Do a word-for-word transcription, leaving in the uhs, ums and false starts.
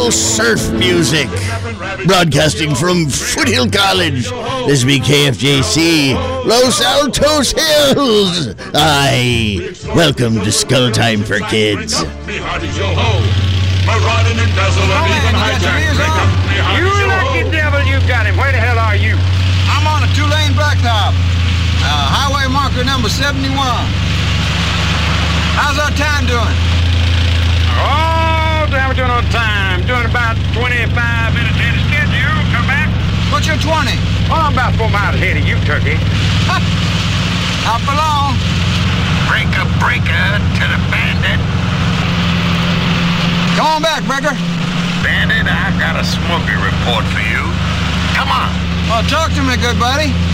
soul surf music. Broadcasting from Foothill College, this be K F J C, Los Altos Hills. Aye, welcome to Skull Time for Kids. You lucky devil, you got him. Where the hell are you? I'm on a two-lane blacktop. Uh, highway marker number seventy-one. How's our time doing? Oh, damn, we're doing on time. Doing about twenty-five minutes ahead of schedule. Come back. What's your twenty? Oh, I'm about four miles ahead of you, turkey. Not for long. Breaker, breaker to the bandit. Come on back, Breaker. Bandit, I've got a smoky report for you. Come on. Well, talk to me, good buddy.